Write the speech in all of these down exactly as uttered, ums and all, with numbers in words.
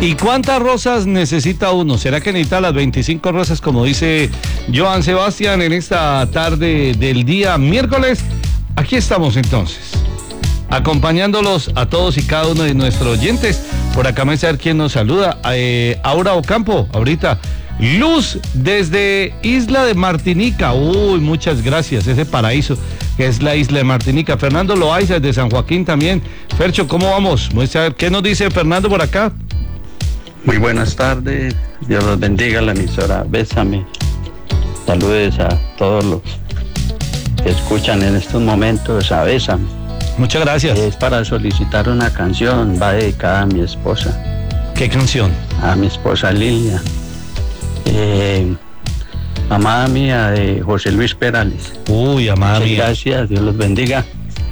¿Y cuántas rosas necesita uno? ¿Será que necesita las veinticinco rosas como dice Joan Sebastián en esta tarde del día miércoles? Aquí estamos entonces, acompañándolos a todos y cada uno de nuestros oyentes. Por acá me saber quién nos saluda. Eh, Aura Ocampo, ahorita. Luz desde Isla de Martinica. Uy, muchas gracias. Ese paraíso que es la Isla de Martinica. Fernando Loaiza desde San Joaquín también. Fercho, ¿cómo vamos? Muestra a ver, ¿qué nos dice Fernando por acá? Muy buenas tardes. Dios los bendiga, la emisora Bésame. Saludes a todos los que escuchan en estos momentos a Bésame. Muchas gracias. Es para solicitar una canción, va dedicada a mi esposa. ¿Qué canción? A mi esposa Lilia. Eh, amada mía, de José Luis Perales. Uy, amada Muchas mía. Gracias, Dios los bendiga.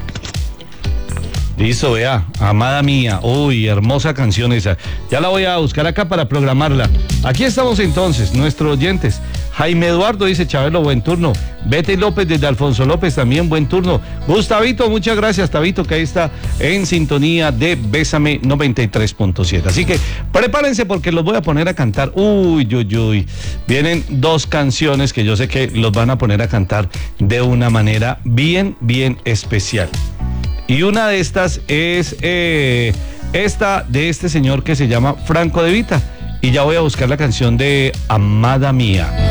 Listo, vea, amada mía. Uy, hermosa canción esa. Ya la voy a buscar acá para programarla. Aquí estamos entonces, nuestros oyentes. Jaime Eduardo dice, Chabelo, buen turno. Betty López desde Alfonso López, también buen turno. Gustavito, muchas gracias, Tabito, que ahí está en sintonía de Bésame noventa y tres punto siete. Así que prepárense porque los voy a poner a cantar. Uy, uy, uy. Vienen dos canciones que yo sé que los van a poner a cantar de una manera bien, bien especial. Y una de estas es eh, esta de este señor que se llama Franco De Vita. Y ya voy a buscar la canción de Amada Mía.